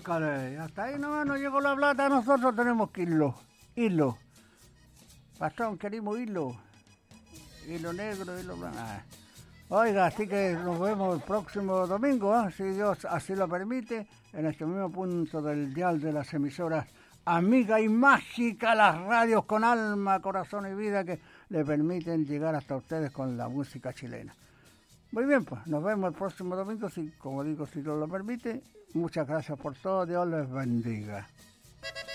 caray, hasta ahí nomás nos llegó la plata, nosotros tenemos que irlo. Patrón, queremos irlo negro, hilo blanco. Oiga, así que nos vemos el próximo domingo, si Dios así lo permite, en este mismo punto del dial de las emisoras amiga y mágica, las radios con alma, corazón y vida que le permiten llegar hasta ustedes con la música chilena. Muy bien, pues nos vemos el próximo domingo, si, como digo, si Dios lo permite. Muchas gracias por todo, Dios les bendiga.